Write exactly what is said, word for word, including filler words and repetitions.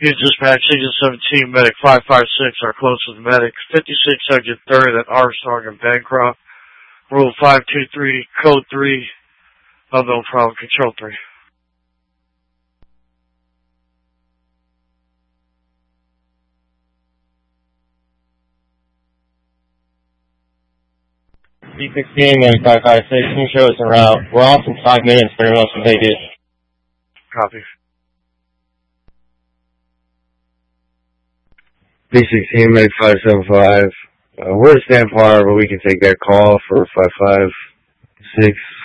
You dispatch Agent seventeen, Medic five five six, our closest medic, fifty-six Sergeant third at Armstrong and Bancroft. Rule five two three, Code three, unknown problem, Control three. B sixteen, Medic five five six, can you show us en route? We're off in five minutes, but everyone else can take it. Copy. B sixteen, Medic five seven five. Uh, we're at Stan Par, but we can take that call for five five six.